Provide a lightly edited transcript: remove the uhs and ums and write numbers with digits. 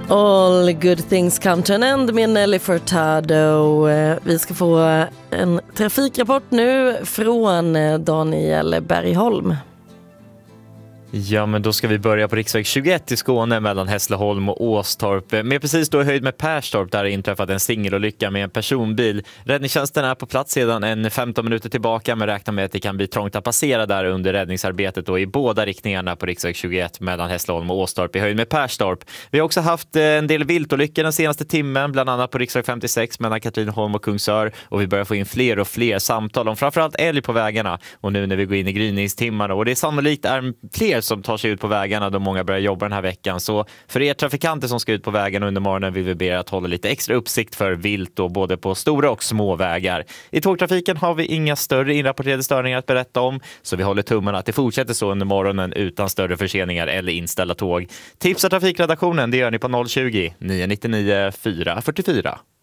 All good things come to an end med Nelly Furtado. Vi ska få en trafikrapport nu från Daniel Bergholm. Ja, men då ska vi börja på riksväg 21 i Skåne mellan Hässleholm och Åstorp. Med precis då i höjd med Perstorp där det inträffat en singelolycka med en personbil. Räddningstjänsten är på plats sedan en 15 minuter tillbaka, men räknar med att det kan bli trångt att passera där under räddningsarbetet och i båda riktningarna på riksväg 21 mellan Hässleholm och Åstorp i höjd med Perstorp. Vi har också haft en del viltolyckor den senaste timmen, bland annat på riksväg 56 mellan Katrineholm och Kungsör, och vi börjar få in fler och fler samtal om framförallt älg på vägarna. Och nu när vi går in i gryningstimmarna, och det sannolikt är fler som tar sig ut på vägarna då många börjar jobba den här veckan. Så för er trafikanter som ska ut på vägarna under morgonen vill vi be er att hålla lite extra uppsikt för vilt och både på stora och små vägar. I tågtrafiken har vi inga större inrapporterade störningar att berätta om, så vi håller tummarna att det fortsätter så under morgonen utan större förseningar eller inställda tåg. Tipsa trafikredaktionen, det gör ni på 020 999 444.